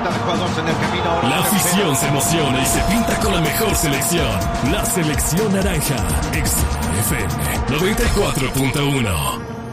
50 de jugadores en el camino. Ahora La afición se emociona y se pinta con la mejor selección. La selección naranja. XFM 94.1.